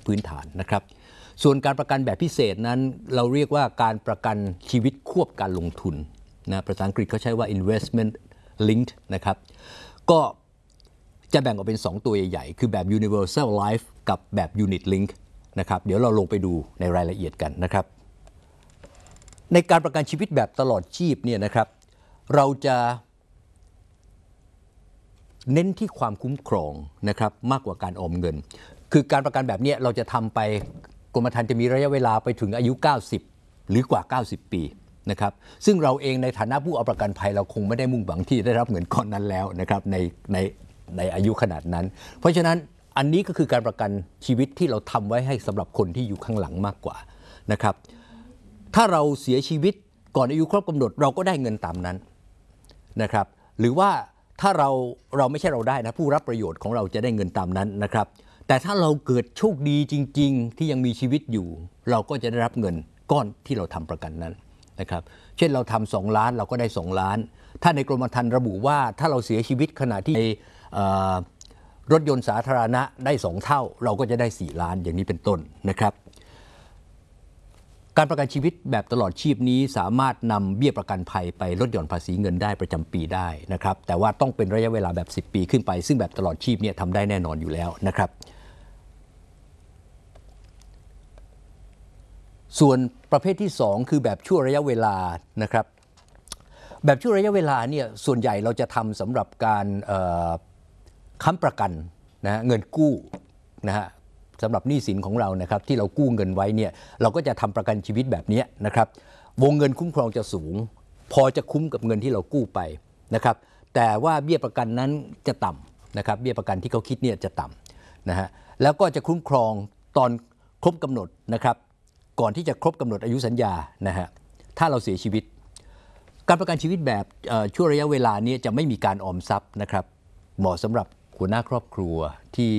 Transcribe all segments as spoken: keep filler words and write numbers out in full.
พื้นฐานนะครับส่วนการประกันแบบพิเศษนั้นเราเรียกว่าการประกันชีวิตควบการลงทุนนะภาษาอังกฤษเขาใช้ว่า investment linked นะครับก็จะแบ่งออกเป็นสองตัวใหญ่ๆคือแบบ universal life กับแบบ unit link นะครับเดี๋ยวเราลงไปดูในรายละเอียดกันนะครับในการประกันชีวิตแบบตลอดชีพเนี่ยนะครับเราจะเน้นที่ความคุ้มครองนะครับมากกว่าการออมเงินคือการประกันแบบนี้เราจะทำไปกรมธรรม์จะมีระยะเวลาไปถึงอายุเก้าสิบหรือกว่าเก้าสิบปีนะครับซึ่งเราเองในฐานะผู้เอาประกันภัยเราคงไม่ได้มุ่งหวังที่ได้รับเงินก้อนนั้นแล้วนะครับในในในอายุขนาดนั้นเพราะฉะนั้นอันนี้ก็คือการประกันชีวิตที่เราทำไว้ให้สำหรับคนที่อยู่ข้างหลังมากกว่านะครับถ้าเราเสียชีวิตก่อนอายุครบกำหนดเราก็ได้เงินตามนั้นนะครับหรือว่าถ้าเราเราไม่ใช่เราได้นะผู้รับประโยชน์ของเราจะได้เงินตามนั้นนะครับแต่ถ้าเราเกิดโชคดีจริงๆที่ยังมีชีวิตอยู่เราก็จะได้รับเงินก้อนที่เราทำประกันนั้นนะครับเช่นเราทำสองล้านเราก็ได้สองล้านถ้าในกรมธรรม์ระบุว่าถ้าเราเสียชีวิตขณะที่รถยนต์สาธารณะได้สองเท่าเราก็จะได้สี่ล้านอย่างนี้เป็นต้นนะครับการประกันชีวิตแบบตลอดชีพนี้สามารถนำเบี้ยประกันภัยไปลดหย่อนภาษีเงินได้ประจำปีได้นะครับแต่ว่าต้องเป็นระยะเวลาแบบสิบปีขึ้นไปซึ่งแบบตลอดชีพเนี่ยทำได้แน่นอนอยู่แล้วนะครับส่วนประเภทที่สองคือแบบชั่วระยะเวลานะครับแบบชั่วระยะเวลาเนี่ยส่วนใหญ่เราจะทำสำหรับการค้ำประกันนะเงินกู้นะฮะสำหรับหนี้สินของเรานะครับที่เรากู้เงินไว้เนี่ยเราก็จะทำประกันชีวิตแบบนี้นะครับวงเงินคุ้มครองจะสูงพอจะคุ้มกับเงินที่เรากู้ไปนะครับแต่ว่าเบี้ยประกันนั้นจะต่ำนะครับเบี้ยประกันที่เขาคิดเนี่ยจะต่ำนะฮะแล้วก็จะคุ้มครองตอนครบกำหนดนะครับก่อนที่จะครบกำหนดอายุสัญญานะฮะถ้าเราเสียชีวิตการประกันชีวิตแบบชั่วระยะเวลานี้จะไม่มีการออมทรัพย์นะครับเหมาะสำหรับหัวหน้าครอบครัวที่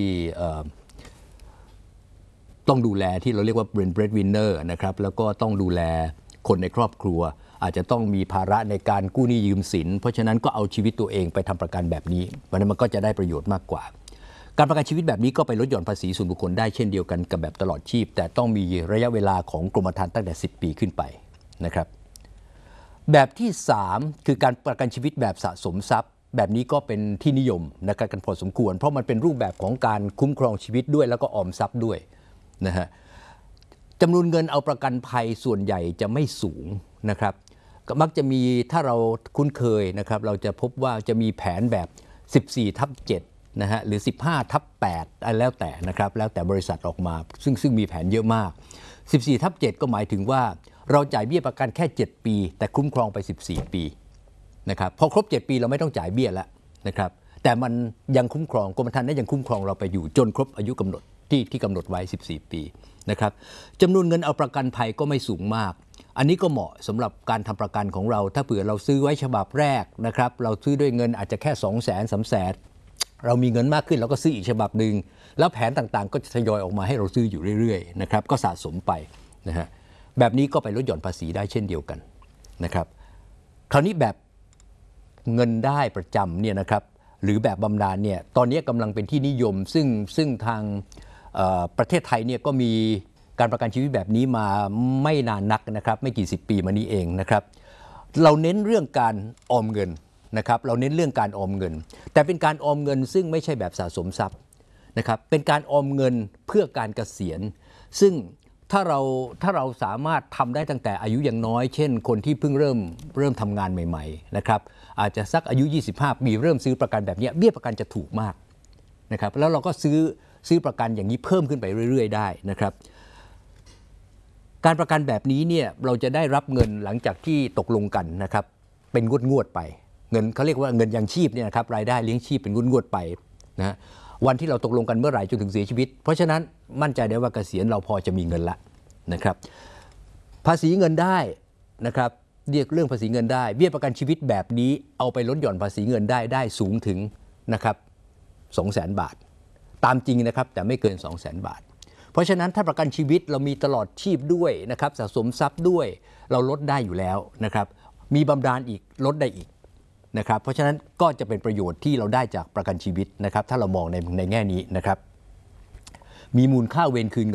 ต้องดูแลที่เราเรียกว่า breadwinner นะครับแล้วก็ต้องดูแลคนในครอบครัวอาจจะต้องมีภาระในการกู้หนี้ยืมสินเพราะฉะนั้นก็เอาชีวิตตัวเองไปทำประกันแบบนี้เพราะนั้นมันก็จะได้ประโยชน์มากกว่าการประกันชีวิตแบบนี้ก็ไปลดหย่อนภาษีส่วนบุคคลได้เช่นเดียวกันกับแบบตลอดชีพแต่ต้องมีระยะเวลาของกรมธรรม์ตั้งแต่สิบปีขึ้นไปนะครับแบบที่สามคือการประกันชีวิตแบบสะสมทรัพย์แบบนี้ก็เป็นที่นิยมนะครับกันพอสมควรเพราะมันเป็นรูปแบบของการคุ้มครองชีวิตด้วยแล้วก็ออมทรัพย์ด้วยนะฮะจำนวนเงินเอาประกันภัยส่วนใหญ่จะไม่สูงนะครับก็มักจะมีถ้าเราคุ้นเคยนะครับเราจะพบว่าจะมีแผนแบบสิบสี่ทับเจ็ดนะฮะหรือสิบห้าทับแปดอะไรแล้วแต่นะครับแล้วแต่บริษัทออกมาซึ่งซึ่งมีแผนเยอะมากสิบสี่ทับเจ็ดก็หมายถึงว่าเราจ่ายเบี้ยประกันแค่เจ็ดปีแต่คุ้มครองไปสิบสี่ปีนะครับพอครบเจ็ดปีเราไม่ต้องจ่ายเบี้ยแล้วนะครับแต่มันยังคุ้มครองกรมธรรม์นั้นยังคุ้มครองเราไปอยู่จนครบอายุกำหนดที่ที่กำหนดไว้สิบสี่ปีนะครับจำนวนเงินเอาประกันภัยก็ไม่สูงมากอันนี้ก็เหมาะสำหรับการทำประกันของเราถ้าเผื่อเราซื้อไว้ฉบับแรกนะครับเราซื้อด้วยเงินอาจจะแค่สองแสนสามแสนเรามีเงินมากขึ้นเราก็ซื้ออีกฉบับหนึ่งแล้วแผนต่างๆก็จะทยอยออกมาให้เราซื้ออยู่เรื่อยๆนะครับก็สะสมไปนะฮะแบบนี้ก็ไปลดหย่อนภาษีได้เช่นเดียวกันนะครับคราวนี้แบบเงินได้ประจำเนี่ยนะครับหรือแบบบำนาญเนี่ยตอนนี้กำลังเป็นที่นิยมซึ่งซึ่งทางประเทศไทยเนี่ยก็มีการประกันชีวิตแบบนี้มาไม่นานนักนะครับไม่กี่สิบปีมานี้เองนะครับเราเน้นเรื่องการออมเงินนะครับเราเน้นเรื่องการออมเงินแต่เป็นการออมเงินซึ่งไม่ใช่แบบสะสมทรัพย์นะครับเป็นการออมเงินเพื่อการเกษียณซึ่งถ้าเราถ้าเราสามารถทำได้ตั้งแต่อายุยังน้อยเช่นคนที่เพิ่งเริ่มเริ่มทำงานใหม่ๆนะครับอาจจะสักอายุยี่สิบห้าปีเริ่มซื้อประกันแบบนี้เบี้ยประกันจะถูกมากนะครับแล้วเราก็ซื้อซื้อประกันอย่างนี้เพิ่มขึ้นไปเรื่อยๆได้นะครับการประกันแบบนี้เนี่ยเราจะได้รับเงินหลังจากที่ตกลงกันนะครับเป็นงวดงวดไปเงินเขาเรียกว่าเงินยังชีพเนี่ยนะครับรายได้เลี้ยงชีพเป็นงวดงวดไปนะวันที่เราตกลงกันเมื่อไหร่จนถึงเสียชีวิตเพราะฉะนั้นมั่นใจได้ว่าเกษียณเราพอจะมีเงินละนะครับภาษีเงินได้นะครับเรียกเรื่องภาษีเงินได้เบี้ยประกันชีวิตแบบนี้เอาไปลดหย่อนภาษีเงินได้ได้สูงถึงนะครับ สองแสน บาทตามจริงนะครับแต่ไม่เกิน สองแสน บาทเพราะฉะนั้นถ้าประกันชีวิตเรามีตลอดชีพด้วยนะครับสะสมทรัพย์ด้วยเราลดได้อยู่แล้วนะครับมีบำนาญอีกลดได้อีกนะครับเพราะฉะนั้นก็จะเป็นประโยชน์ที่เราได้จากประกันชีวิตนะครับถ้าเรามองในในแง่นี้นะครับมีมูลค่าเวรคืน